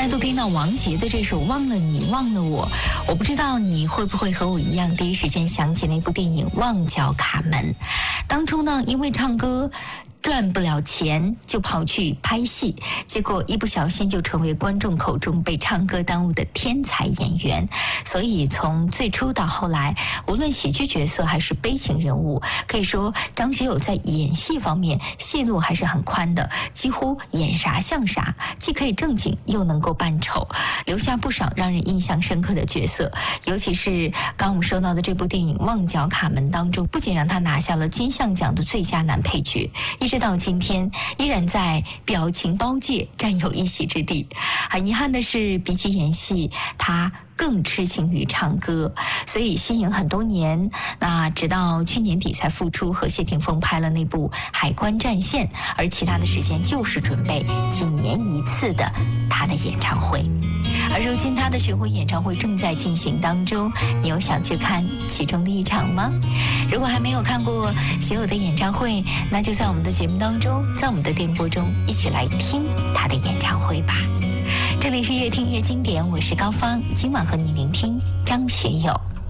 再度听到王杰的这首《忘了你忘了我》，我不知道你会不会和我一样，第一时间想起那部电影《旺角卡门》。当初呢，因为唱歌赚不了钱，就跑去拍戏，结果一不小心就成为观众口中被唱歌耽误的天才演员。所以从最初到后来，无论喜剧角色还是悲情人物，可以说张学友在演戏方面戏路还是很宽的，几乎演啥像啥，既可以正经又能够扮丑，留下不少让人印象深刻的角色。尤其是刚我们说到的这部电影《旺角卡门》当中，不仅让他拿下了金像奖的最佳男配角，直到今天依然在表情包界占有一席之地。很遗憾的是，比起演戏，他更痴情于唱歌，所以息影很多年。那直到去年底才复出，和谢霆锋拍了那部《海关战线》，而其他的时间就是准备几年一次的他的演唱会。而如今他的巡回演唱会正在进行当中，你有想去看其中的一场吗？如果还没有看过学友的演唱会，那就在我们的节目当中，在我们的电波中一起来听他的演唱会吧。这里是越听越经典，我是高芳，今晚和你聆听张学友。